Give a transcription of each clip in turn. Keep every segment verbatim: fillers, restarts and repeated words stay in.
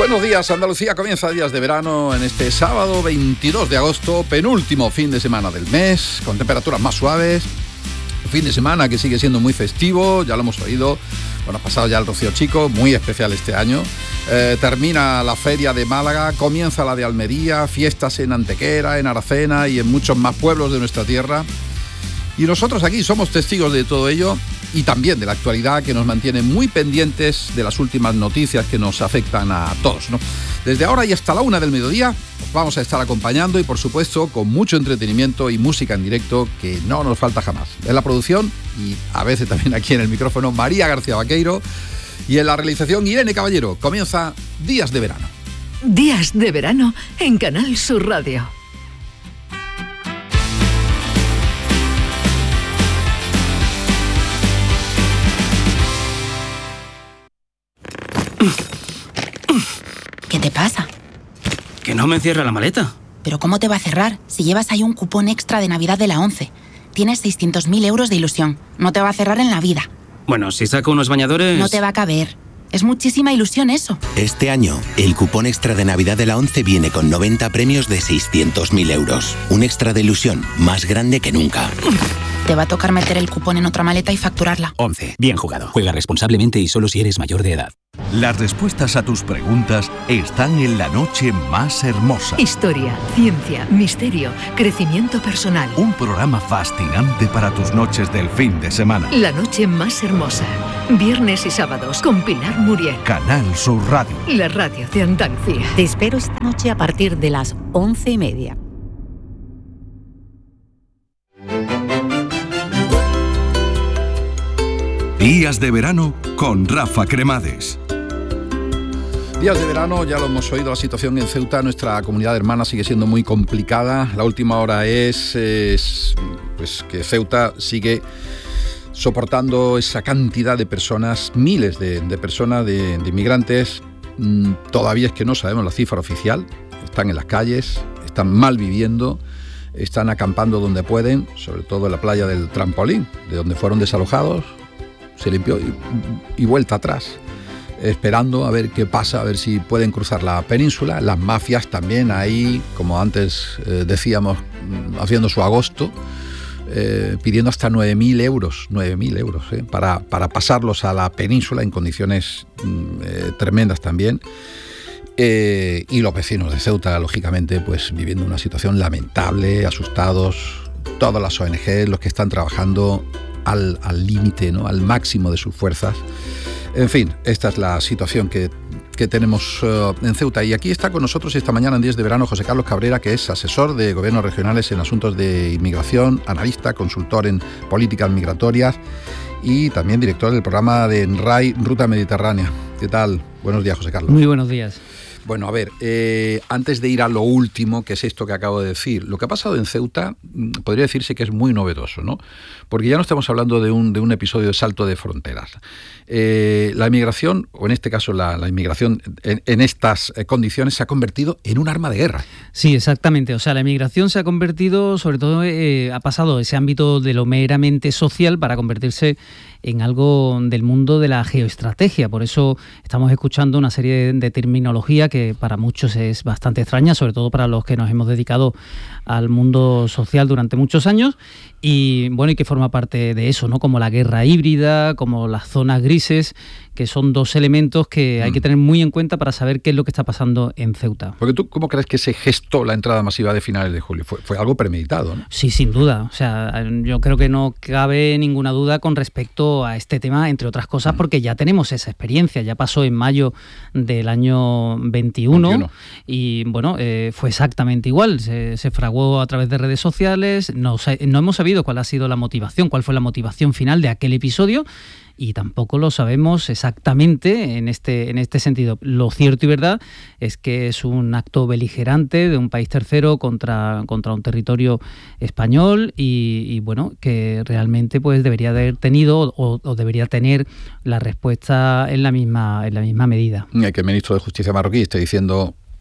Buenos días, Andalucía. Comienza Días de Verano en este sábado veintidós de agosto, penúltimo fin de semana del mes, con temperaturas más suaves. Fin de semana que sigue siendo muy festivo, ya lo hemos oído. Bueno, ha pasado ya el Rocío Chico, muy especial este año. Eh, termina la feria de Málaga, comienza la de Almería, fiestas en Antequera, en Aracena y en muchos más pueblos de nuestra tierra. Y nosotros aquí somos testigos de todo ello y también de la actualidad, que nos mantiene muy pendientes de las últimas noticias que nos afectan a todos, ¿no? Desde ahora y hasta la una del mediodía os vamos a estar acompañando y, por supuesto, con mucho entretenimiento y música en directo que no nos falta jamás. En la producción y a veces también aquí en el micrófono, María García Vaqueiro, y en la realización, Irene Caballero. Comienza Días de Verano. Días de Verano en Canal Sur Radio. ¿Qué te pasa? Que no me cierra la maleta. ¿Pero cómo te va a cerrar si llevas ahí un cupón extra de Navidad de la ONCE? Tienes seiscientos mil euros de ilusión. No te va a cerrar en la vida. Bueno, si saco unos bañadores... No te va a caber. Es muchísima ilusión eso. Este año, el cupón extra de Navidad de la ONCE viene con noventa premios de seiscientos mil euros. Un extra de ilusión más grande que nunca. Te va a tocar meter el cupón en otra maleta y facturarla. ONCE. Bien jugado. Juega responsablemente y solo si eres mayor de edad. Las respuestas a tus preguntas están en La Noche Más Hermosa. Historia, ciencia, misterio, crecimiento personal. Un programa fascinante para tus noches del fin de semana. La Noche Más Hermosa. Viernes y sábados con Pilar Muriel. Canal Sur Radio. La radio de Andalucía. Te espero esta noche a partir de las once y media. Días de Verano con Rafa Cremades. Días de verano, ya lo hemos oído, la situación en Ceuta, nuestra comunidad hermana, sigue siendo muy complicada. La última hora es, es pues que Ceuta sigue soportando esa cantidad de personas, miles de, de personas, de, de inmigrantes. Mm, todavía es que no sabemos la cifra oficial. Están en las calles, están mal viviendo, están acampando donde pueden, sobre todo en la playa del Trampolín, de donde fueron desalojados. Se limpió y, y vuelta atrás, esperando a ver qué pasa, a ver si pueden cruzar la península. Las mafias también ahí, como antes eh, decíamos, haciendo su agosto, eh, pidiendo hasta nueve mil euros, nueve mil euros eh, para, para pasarlos a la península en condiciones eh, tremendas también. Eh, y los vecinos de Ceuta, lógicamente, pues viviendo una situación lamentable, asustados, todas las O N G, los que están trabajando al límite, ¿no?, al máximo de sus fuerzas. En fin, esta es la situación que, que tenemos uh, en Ceuta. Y aquí está con nosotros esta mañana en Días de Verano José Carlos Cabrera, que es asesor de gobiernos regionales en asuntos de inmigración, analista, consultor en políticas migratorias y también director del programa de ENRAI Ruta Mediterránea. ¿Qué tal? Buenos días, José Carlos. Muy buenos días. Bueno, a ver, eh, antes de ir a lo último, que es esto que acabo de decir, lo que ha pasado en Ceuta podría decirse que es muy novedoso, ¿no? Porque ya no estamos hablando de un, de un episodio de salto de fronteras. Eh, la inmigración, o en este caso la, la inmigración en, en estas condiciones, se ha convertido en un arma de guerra. Sí, exactamente. O sea, la inmigración se ha convertido, sobre todo, eh, ha pasado ese ámbito de lo meramente social para convertirse en algo del mundo de la geoestrategia. Por eso estamos escuchando una serie de, de terminología que para muchos es bastante extraña, sobre todo para los que nos hemos dedicado al mundo social durante muchos años, y bueno, y que forma parte de eso, ¿no? Como la guerra híbrida, como las zonas grises, que son dos elementos que hay que tener muy en cuenta para saber qué es lo que está pasando en Ceuta. Porque tú, ¿cómo crees que se gestó la entrada masiva de finales de julio? Fue, fue algo premeditado, ¿no? Sí, sin duda. O sea, yo creo que no cabe ninguna duda con respecto a este tema, entre otras cosas, porque ya tenemos esa experiencia. Ya pasó en mayo del año veintiuno, veintiuno. Y bueno, eh, fue exactamente igual. Se, se fraguó a través de redes sociales. No, no hemos sabido cuál ha sido la motivación, cuál fue la motivación final de aquel episodio, y tampoco lo sabemos exactamente en este, en este sentido. Lo cierto y verdad es que es un acto beligerante de un país tercero contra, contra un territorio español y, y bueno, que realmente pues debería haber tenido o, o debería tener la respuesta en la misma, en la misma medida. Que el ministro de Justicia marroquí esté diciendo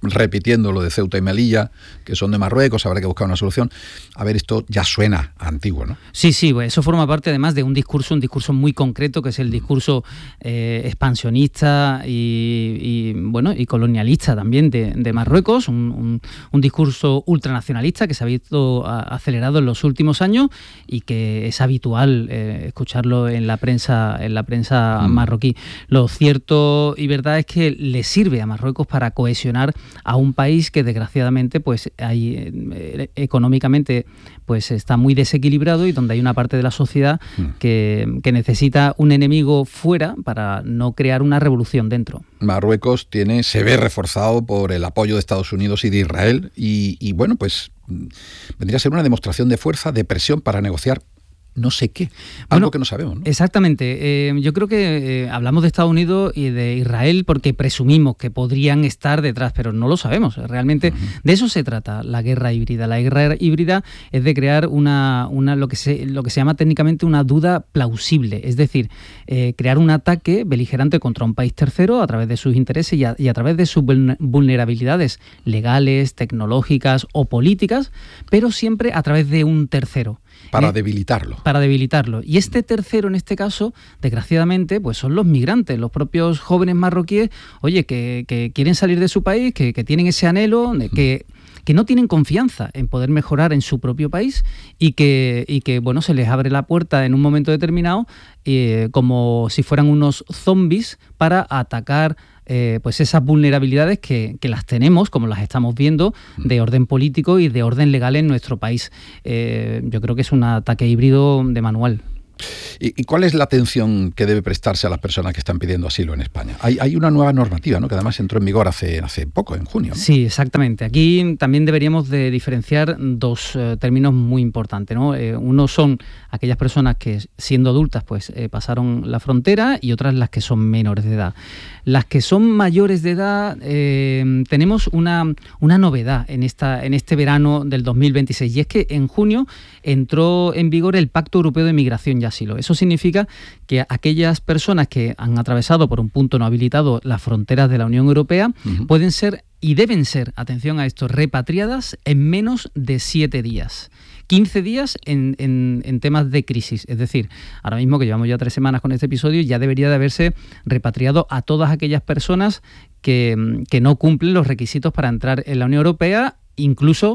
repitiendo lo de Ceuta y Melilla, que son de Marruecos, habrá que buscar una solución. A ver, esto ya suena antiguo, ¿no? Sí, sí, pues eso forma parte además de un discurso, un discurso muy concreto, que es el discurso eh, expansionista y, y, bueno, y colonialista también de, de Marruecos, un, un, un discurso ultranacionalista que se ha visto acelerado en los últimos años y que es habitual eh, escucharlo en la prensa, en la prensa mm. marroquí. Lo cierto y verdad es que le sirve a Marruecos para cohesionar a un país que desgraciadamente pues hay, eh, económicamente pues está muy desequilibrado y donde hay una parte de la sociedad mm. que, que necesita un enemigo fuera para no crear una revolución dentro. Marruecos tiene, se ve reforzado por el apoyo de Estados Unidos y de Israel y, y bueno, pues vendría a ser una demostración de fuerza, de presión para negociar no sé qué, algo bueno, que no sabemos, ¿no? Exactamente. Eh, yo creo que eh, hablamos de Estados Unidos y de Israel porque presumimos que podrían estar detrás, pero no lo sabemos. Realmente uh-huh. de eso se trata la guerra híbrida. La guerra híbrida es de crear una, una lo que se lo que se llama técnicamente una duda plausible, es decir, eh, crear un ataque beligerante contra un país tercero a través de sus intereses y a, y a través de sus vulnerabilidades legales, tecnológicas o políticas, pero siempre a través de un tercero. Para ¿Eh? debilitarlo. Para debilitarlo. Y este tercero, en este caso, desgraciadamente, pues son los migrantes, los propios jóvenes marroquíes, oye, que, que quieren salir de su país, que, que tienen ese anhelo, de que, que no tienen confianza en poder mejorar en su propio país y que, y que bueno, se les abre la puerta en un momento determinado eh, como si fueran unos zombies para atacar Eh, pues esas vulnerabilidades que, que las tenemos, como las estamos viendo, de orden político y de orden legal en nuestro país. Eh, yo creo que es un ataque híbrido de manual. ¿Y, ¿Y cuál es la atención que debe prestarse a las personas que están pidiendo asilo en España? Hay, hay una nueva normativa, ¿no?, que además entró en vigor hace, hace poco, en junio, ¿no? Sí, exactamente. Aquí también deberíamos de diferenciar dos eh, términos muy importantes, ¿no? Eh, uno son aquellas personas que, siendo adultas, pues eh, pasaron la frontera, y otras las que son menores de edad. Las que son mayores de edad, eh, tenemos una, una novedad en, esta, en este verano del dos mil veintiséis, y es que en junio entró en vigor el Pacto Europeo de Migración y Asilo. Eso significa que aquellas personas que han atravesado por un punto no habilitado las fronteras de la Unión Europea uh-huh. pueden ser y deben ser, atención a esto, repatriadas en menos de siete días. quince días en, en, en temas de crisis. Es decir, ahora mismo que llevamos ya tres semanas con este episodio, ya debería de haberse repatriado a todas aquellas personas que, que no cumplen los requisitos para entrar en la Unión Europea, incluso...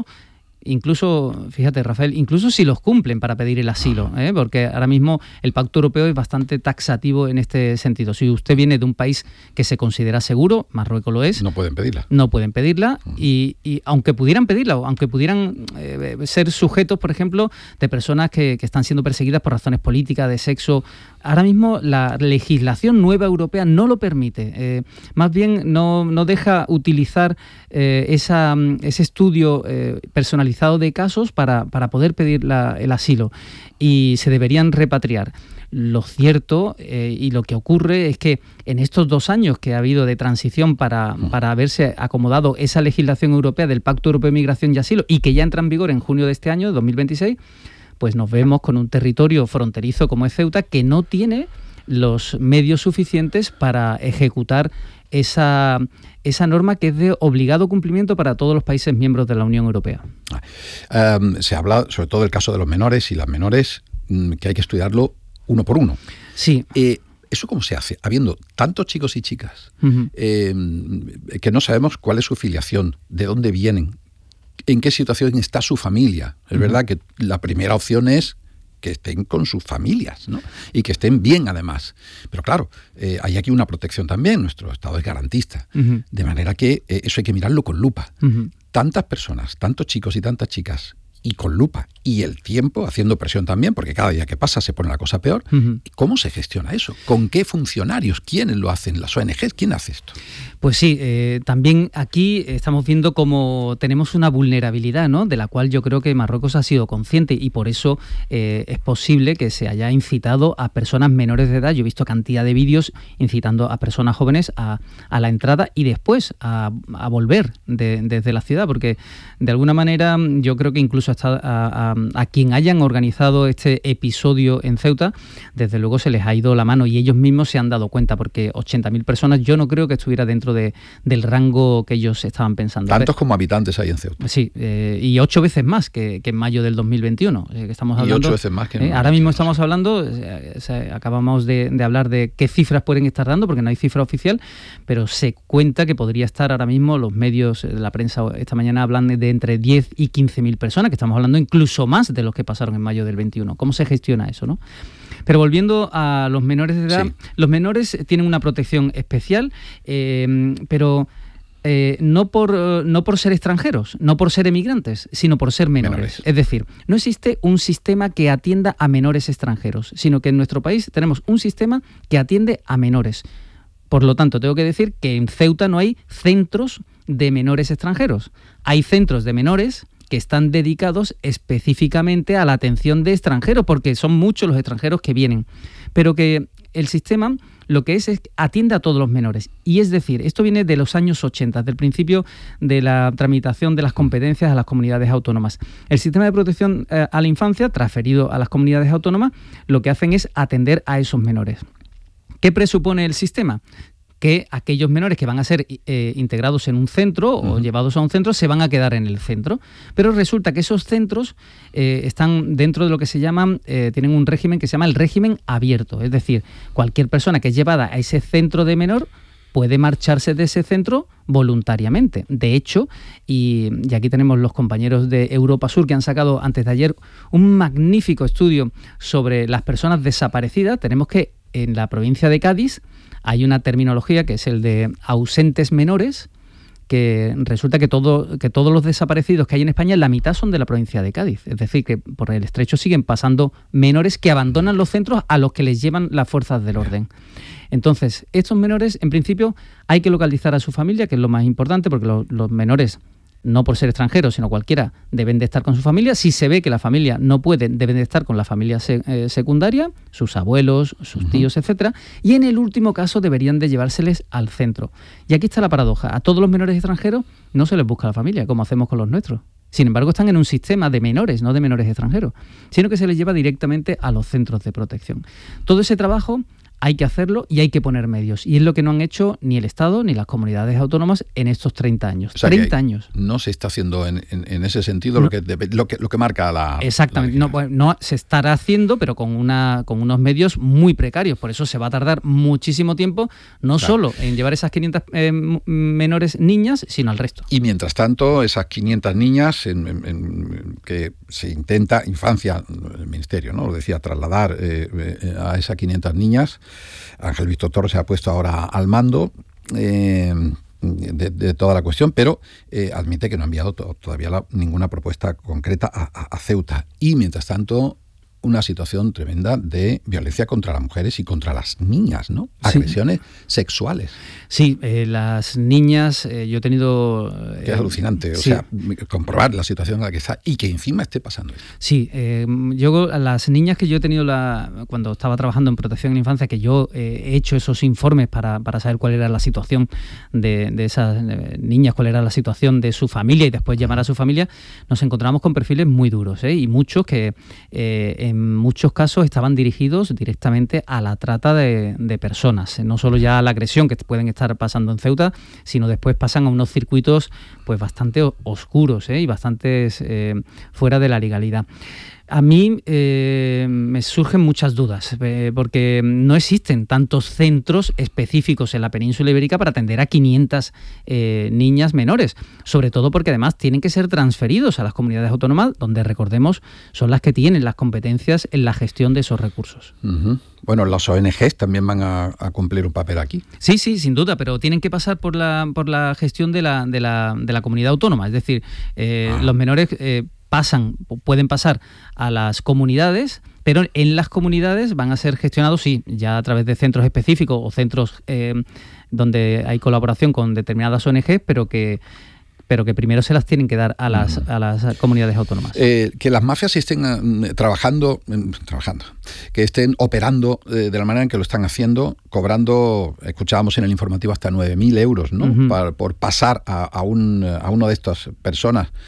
Incluso, fíjate, Rafael, incluso si los cumplen para pedir el asilo, ¿eh? Porque ahora mismo el Pacto Europeo es bastante taxativo en este sentido. Si usted viene de un país que se considera seguro, Marruecos lo es, no pueden pedirla. No pueden pedirla uh-huh. y, y aunque pudieran pedirla, o aunque pudieran eh, ser sujetos, por ejemplo, de personas que, que están siendo perseguidas por razones políticas, de sexo, ahora mismo la legislación nueva europea no lo permite. Eh, más bien no, no deja utilizar eh, esa, ese estudio eh, personalizado de casos para, para poder pedir la, el asilo, y se deberían repatriar. Lo cierto eh, y lo que ocurre es que en estos dos años que ha habido de transición para, para haberse acomodado esa legislación europea del Pacto Europeo de Migración y Asilo, y que ya entra en vigor en junio de este año, dos mil veintiséis, pues nos vemos con un territorio fronterizo como es Ceuta, que no tiene los medios suficientes para ejecutar esa, esa norma que es de obligado cumplimiento para todos los países miembros de la Unión Europea. Um, se habla sobre todo del caso de los menores y las menores, que hay que estudiarlo uno por uno. Sí. Eh, ¿Eso cómo se hace? Habiendo tantos chicos y chicas uh-huh. eh, que no sabemos cuál es su filiación, de dónde vienen, en qué situación está su familia. Es uh-huh. verdad que la primera opción es que estén con sus familias, ¿no? Y que estén bien, además. Pero claro, eh, hay aquí una protección también, nuestro Estado es garantista. Uh-huh. De manera que eh, eso hay que mirarlo con lupa. Uh-huh. Tantas personas, tantos chicos y tantas chicas, y con lupa, y el tiempo haciendo presión también, porque cada día que pasa se pone la cosa peor. Uh-huh. ¿Cómo se gestiona eso? ¿Con qué funcionarios? ¿Quiénes lo hacen? ¿Las O N Ges? ¿Quién hace esto? Pues sí, eh, también aquí estamos viendo cómo tenemos una vulnerabilidad, ¿no?, de la cual yo creo que Marruecos ha sido consciente, y por eso eh, es posible que se haya incitado a personas menores de edad. Yo he visto cantidad de vídeos incitando a personas jóvenes a, a la entrada y después a, a volver de, desde la ciudad, porque de alguna manera yo creo que incluso hasta a, a, a quien hayan organizado este episodio en Ceuta, desde luego se les ha ido la mano y ellos mismos se han dado cuenta, porque ochenta mil personas yo no creo que estuviera dentro de, del rango que ellos estaban pensando. Tantos como habitantes hay en Ceuta. Sí, eh, y ocho veces más que, que en mayo del dos mil veintiuno. Eh, que estamos hablando, y ocho veces más que en eh, Ahora mismo estamos hablando, eh, eh, acabamos de, de hablar de qué cifras pueden estar dando, porque no hay cifra oficial, pero se cuenta que podría estar ahora mismo, los medios de la prensa esta mañana hablan de entre diez y quince mil personas, que estamos hablando incluso más de los que pasaron en mayo del veintiuno. ¿Cómo se gestiona eso, no? Pero volviendo a los menores de edad, sí. Los menores tienen una protección especial, eh, pero eh, no, por, no por ser extranjeros, no por ser emigrantes, sino por ser menores. menores. Es decir, no existe un sistema que atienda a menores extranjeros, sino que en nuestro país tenemos un sistema que atiende a menores. Por lo tanto, tengo que decir que en Ceuta no hay centros de menores extranjeros. Hay centros de menores que están dedicados específicamente a la atención de extranjeros, porque son muchos los extranjeros que vienen. Pero que el sistema lo que es es que atiende a todos los menores. Y es decir, esto viene de los años ochenta, del principio de la tramitación de las competencias a las comunidades autónomas. El sistema de protección eh, a la infancia, transferido a las comunidades autónomas, lo que hacen es atender a esos menores. ¿Qué presupone el sistema? Que aquellos menores que van a ser eh, integrados en un centro uh-huh. o llevados a un centro se van a quedar en el centro. Pero resulta que esos centros eh, están dentro de lo que se llama, eh, tienen un régimen que se llama el régimen abierto. Es decir, cualquier persona que es llevada a ese centro de menor puede marcharse de ese centro voluntariamente. De hecho, y, y aquí tenemos los compañeros de Europa Sur que han sacado antes de ayer un magnífico estudio sobre las personas desaparecidas. Tenemos que en la provincia de Cádiz hay una terminología que es el de ausentes menores, que resulta que, todo, que todos los desaparecidos que hay en España, la mitad son de la provincia de Cádiz. Es decir, que por el estrecho siguen pasando menores que abandonan los centros a los que les llevan las fuerzas del orden. Entonces, estos menores, en principio, hay que localizar a su familia, que es lo más importante, porque los, los menores, no por ser extranjeros, sino cualquiera, deben de estar con su familia. Si se ve que la familia no puede, deben de estar con la familia se, eh, secundaria, sus abuelos, sus uh-huh. tíos, etcétera. Y en el último caso deberían de llevárseles al centro. Y aquí está la paradoja. A todos los menores extranjeros no se les busca la familia, como hacemos con los nuestros. Sin embargo, están en un sistema de menores, no de menores extranjeros, sino que se les lleva directamente a los centros de protección. Todo ese trabajo hay que hacerlo y hay que poner medios. Y es lo que no han hecho ni el Estado ni las comunidades autónomas en estos treinta años. O sea, treinta años. No se está haciendo en, en, en ese sentido no. lo, que, lo, que, lo que marca la... Exactamente. La no, pues, no se estará haciendo, pero con, una, con unos medios muy precarios. Por eso se va a tardar muchísimo tiempo, no claro. solo en llevar esas quinientas eh, menores niñas, sino al resto. Y mientras tanto, esas quinientas niñas en, en, en, que se intenta, infancia, el Ministerio, ¿no? Lo decía, trasladar eh, eh, a esas quinientas niñas. Ángel Víctor Torres se ha puesto ahora al mando eh, de, de toda la cuestión, pero eh, admite que no ha enviado to- todavía la, ninguna propuesta concreta a, a, a Ceuta. Y mientras tanto, una situación tremenda de violencia contra las mujeres y contra las niñas, ¿no? Agresiones sí. sexuales. Sí, eh, las niñas, eh, yo he tenido... Eh, que es alucinante, sí. o sea, comprobar la situación en la que está y que encima esté pasando eso. Sí, eh, yo, las niñas que yo he tenido la, cuando estaba trabajando en protección en la infancia, que yo eh, he hecho esos informes para, para saber cuál era la situación de, de esas niñas, cuál era la situación de su familia y después llamar a su familia, nos encontramos con perfiles muy duros, ¿eh? Y muchos que... Eh, en muchos casos estaban dirigidos directamente a la trata de, de personas, no solo ya a la agresión que pueden estar pasando en Ceuta, sino después pasan a unos circuitos pues bastante oscuros ¿eh? y bastante eh, fuera de la legalidad. A mí eh, me surgen muchas dudas, eh, porque no existen tantos centros específicos en la península ibérica para atender a quinientas eh, niñas menores, sobre todo porque además tienen que ser transferidos a las comunidades autónomas, donde, recordemos, son las que tienen las competencias en la gestión de esos recursos. Uh-huh. Bueno, las O N Ges también van a, a cumplir un papel aquí. Sí, sí, sin duda, pero tienen que pasar por la, por la gestión de la, de la, de la comunidad autónoma, es decir, eh, ah. los menores... Eh, pasan, pueden pasar a las comunidades, pero en las comunidades van a ser gestionados, sí, ya a través de centros específicos o centros eh, donde hay colaboración con determinadas O N Ges, pero que pero que primero se las tienen que dar a las, a las comunidades autónomas. Eh, que las mafias estén uh, trabajando, uh, trabajando, que estén operando uh, de la manera en que lo están haciendo, cobrando, escuchábamos en el informativo, hasta nueve mil euros, ¿no? Uh-huh. Para, por pasar a, a, un, a una de estas personas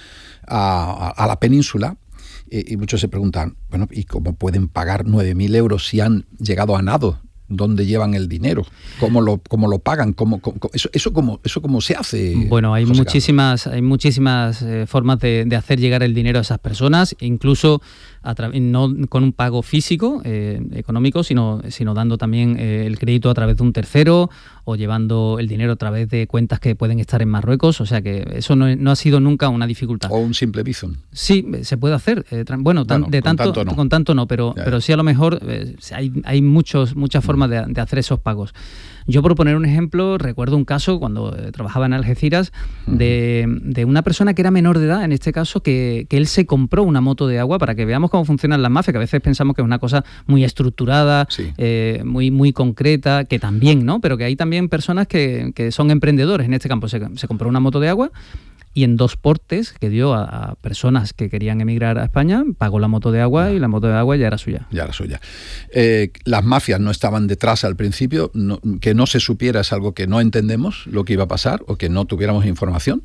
a, a, a la península. Y, y muchos se preguntan, bueno, ¿y cómo pueden pagar nueve mil euros si han llegado a nado? ¿Dónde llevan el dinero? ¿Cómo lo, cómo lo pagan? ¿Cómo, cómo, eso, eso, cómo, ¿Eso cómo se hace? Bueno, hay José muchísimas, hay muchísimas eh, formas de, de hacer llegar el dinero a esas personas, incluso a no con un pago físico, eh, económico, sino, sino dando también eh, el crédito a través de un tercero o llevando el dinero a través de cuentas que pueden estar en Marruecos. O sea que eso no, no ha sido nunca una dificultad. O un simple Bizum. Sí, se puede hacer. Eh, bueno, tan, bueno, de con tanto, tanto no. Con tanto no, pero, ya, ya. pero sí a lo mejor eh, hay, hay muchos, muchas formas de, de hacer esos pagos. Yo, por poner un ejemplo, recuerdo un caso cuando eh, trabajaba en Algeciras de, de una persona que era menor de edad, en este caso, que, que él se compró una moto de agua para que veamos cómo funcionan las mafias, que a veces pensamos que es una cosa muy estructurada, sí. eh, muy, muy concreta, que también, ¿no? Pero que hay también personas que, que son emprendedores en este campo. Se, se compró una moto de agua y en dos portes que dio a, a personas que querían emigrar a España, pagó la moto de agua y la moto de agua ya era suya. Ya era suya. Eh, las mafias no estaban detrás al principio, no, que no se supiera es algo que no entendemos lo que iba a pasar o que no tuviéramos información.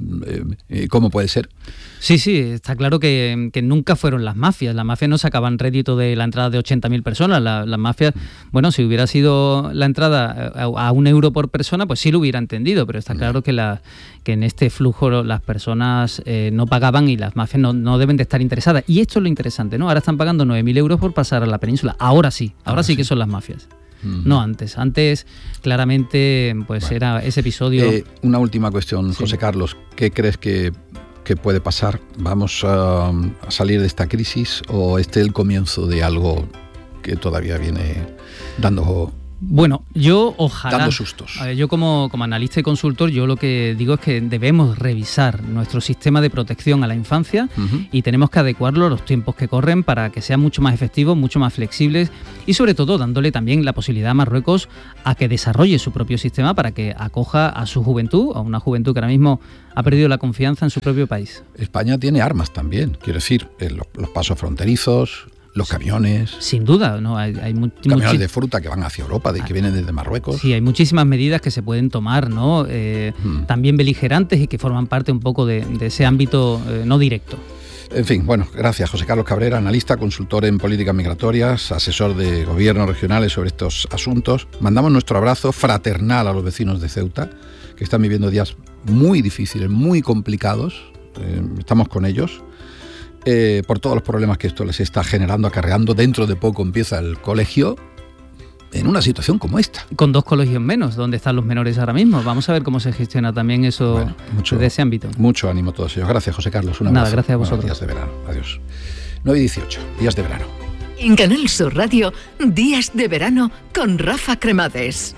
Eh, ¿Cómo puede ser? Sí, sí, está claro que, que nunca fueron las mafias. Las mafias no sacaban rédito de la entrada de ochenta mil personas. La, las mafias, bueno, si hubiera sido la entrada a, a un euro por persona, pues sí lo hubiera entendido, pero está claro que, la, que en este flujo las personas eh, no pagaban y las mafias no, no deben de estar interesadas. Y esto es lo interesante, ¿no? Ahora están pagando nueve mil euros por pasar a la península. Ahora sí, ahora, ahora sí, sí que son las mafias. Uh-huh. No antes. Antes, claramente, pues bueno, era ese episodio... Eh, una última cuestión, sí. José Carlos. ¿Qué crees que, que puede pasar? ¿Vamos a, a salir de esta crisis o este es el comienzo de algo que todavía viene dando... Bueno, yo ojalá... Dando sustos. Yo como, como analista y consultor, yo lo que digo es que debemos revisar nuestro sistema de protección a la infancia uh-huh. y tenemos que adecuarlo a los tiempos que corren para que sea mucho más efectivo, mucho más flexibles y sobre todo dándole también la posibilidad a Marruecos a que desarrolle su propio sistema para que acoja a su juventud, a una juventud que ahora mismo ha perdido la confianza en su propio país. España tiene armas también, quiero decir, los, los pasos fronterizos... Los camiones. Sin duda, ¿no? Hay, hay mu- camiones muchi- de fruta que van hacia Europa, de que vienen desde Marruecos. Sí, hay muchísimas medidas que se pueden tomar, ¿no? Eh, hmm. También beligerantes y que forman parte un poco de, de ese ámbito eh, no directo. En fin, bueno, gracias. José Carlos Cabrera, analista, consultor en políticas migratorias, asesor de gobiernos regionales sobre estos asuntos. Mandamos nuestro abrazo fraternal a los vecinos de Ceuta, que están viviendo días muy difíciles, muy complicados. Eh, estamos con ellos. Eh, por todos los problemas que esto les está generando, acarreando. Dentro de poco empieza el colegio en una situación como esta. Con dos colegios menos, ¿dónde están los menores ahora mismo? Vamos a ver cómo se gestiona también eso bueno, mucho, desde ese ámbito. Mucho ánimo a todos ellos. Gracias, José Carlos. Un abrazo. Nada, gracias a vosotros. Buenos días de verano. Adiós. nueve y dieciocho, días de verano. En Canal Sur Radio, Días de Verano con Rafa Cremades.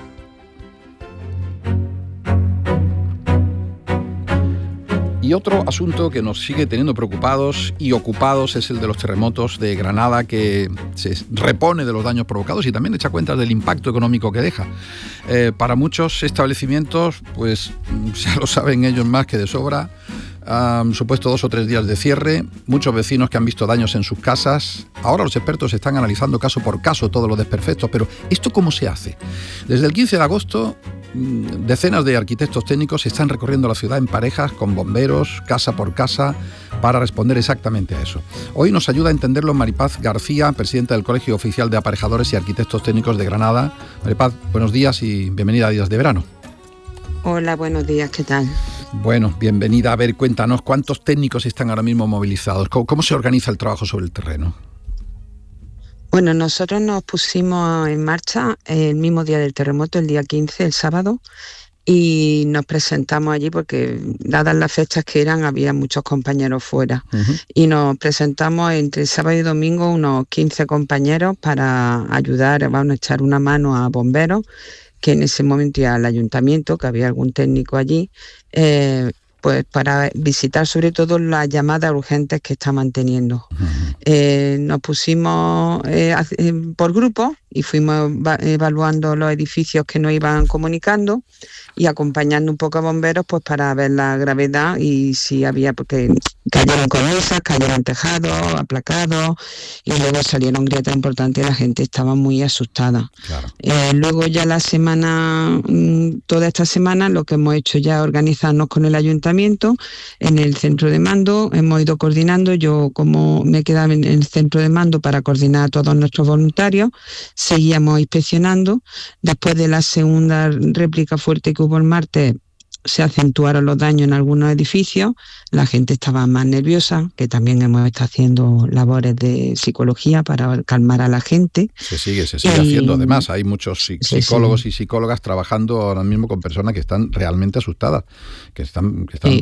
Y otro asunto que nos sigue teniendo preocupados y ocupados es el de los terremotos de Granada, que se repone de los daños provocados y también echa cuenta del impacto económico que deja. Eh, para muchos establecimientos, pues ya lo saben ellos más que de sobra, han supuesto dos o tres días de cierre, muchos vecinos que han visto daños en sus casas. Ahora los expertos están analizando caso por caso todos los desperfectos, pero ¿esto cómo se hace? Desde el quince de agosto, decenas de arquitectos técnicos están recorriendo la ciudad en parejas con bomberos, casa por casa, para responder exactamente a eso. Hoy nos ayuda a entenderlo Maripaz García, presidenta del Colegio Oficial de Aparejadores y Arquitectos Técnicos de Granada. Maripaz, buenos días y bienvenida a Días de Verano. Hola, buenos días, ¿qué tal? Bueno, bienvenida. A ver, cuéntanos, ¿cuántos técnicos están ahora mismo movilizados? ¿Cómo, cómo se organiza el trabajo sobre el terreno? Bueno, nosotros nos pusimos en marcha el mismo día del terremoto, el día quince, el sábado, y nos presentamos allí porque, dadas las fechas que eran, había muchos compañeros fuera. Uh-huh. Y nos presentamos entre sábado y domingo unos quince compañeros para ayudar, vamos a echar una mano a bomberos, que en ese momento ya al ayuntamiento, que había algún técnico allí, eh, pues para visitar sobre todo las llamadas urgentes que está manteniendo. Uh-huh. Eh, nos pusimos eh, por grupo y fuimos evaluando los edificios que nos iban comunicando y acompañando un poco a bomberos pues para ver la gravedad y si había, porque cayeron cornisas, cayeron tejados, aplacados, y luego salieron grietas importantes y la gente estaba muy asustada. Claro. Eh, luego ya la semana, toda esta semana, lo que hemos hecho ya es organizarnos con el ayuntamiento en el centro de mando. Hemos ido coordinando, yo como me quedaba en el centro de mando para coordinar a todos nuestros voluntarios, seguíamos inspeccionando. Después de la segunda réplica fuerte que hubo el martes, se acentuaron los daños en algunos edificios, la gente estaba más nerviosa, que también hemos estado haciendo labores de psicología para calmar a la gente. Se sigue, se sigue y, haciendo. Además, hay muchos psicólogos sí, sí. y psicólogas trabajando ahora mismo con personas que están realmente asustadas, que están, que están sí.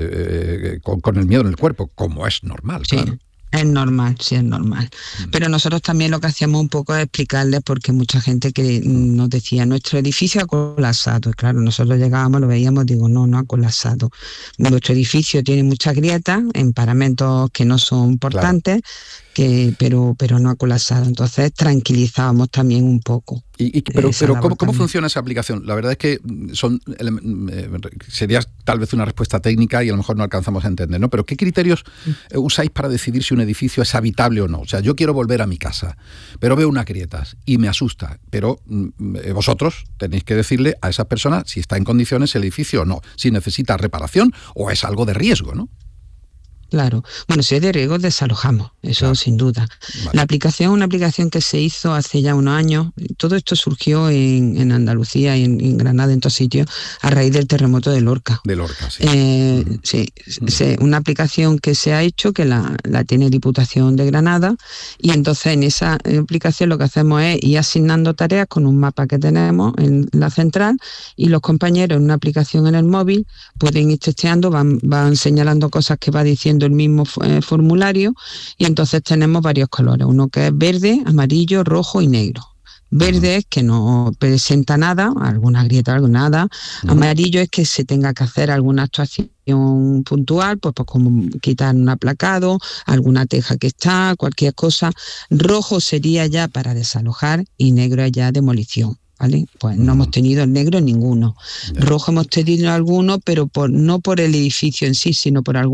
eh, con, con el miedo en el cuerpo, como es normal, Sí. claro. Es normal, sí es normal. Mm. Pero nosotros también lo que hacíamos un poco es explicarles, porque mucha gente que nos decía, nuestro edificio ha colapsado. Y claro, nosotros llegábamos, lo veíamos, digo, no, no ha colapsado. Nuestro edificio tiene muchas grietas en paramentos que no son importantes, claro. que, pero, pero no ha colapsado. Entonces tranquilizábamos también un poco. Y, y, pero pero ¿cómo, ¿cómo funciona esa aplicación? La verdad es que son eh, sería tal vez una respuesta técnica y a lo mejor no alcanzamos a entender, ¿no? Pero ¿qué criterios eh, usáis para decidir si un edificio es habitable o no? O sea, yo quiero volver a mi casa, pero veo unas grietas y me asusta, pero eh, vosotros tenéis que decirle a esa persona si está en condiciones el edificio o no, si necesita reparación o es algo de riesgo, ¿no? Claro. Bueno, si es de riesgo, desalojamos, eso claro. sin duda. Vale. La aplicación es una aplicación que se hizo hace ya unos años. Todo esto surgió en, en Andalucía y en, en Granada, en todos sitios, a raíz del terremoto de Lorca. De Lorca, sí. Eh, mm. Sí, mm. Se, una aplicación que se ha hecho, que la, la tiene Diputación de Granada, y entonces en esa aplicación lo que hacemos es ir asignando tareas con un mapa que tenemos en la central, y los compañeros en una aplicación en el móvil pueden ir testeando, van, van señalando cosas que va diciendo el mismo eh, formulario, y entonces tenemos varios colores, uno que es verde, amarillo, rojo y negro. Verde es que no presenta nada, alguna grieta, algo nada. Amarillo es que se tenga que hacer alguna actuación puntual, pues, pues como quitar un aplacado, alguna teja que está, cualquier cosa. Rojo sería ya para desalojar y negro es ya demolición. ¿Vale? Pues no hemos tenido el negro ninguno. Rojo hemos tenido alguno, pero por, no por el edificio en sí, sino por algún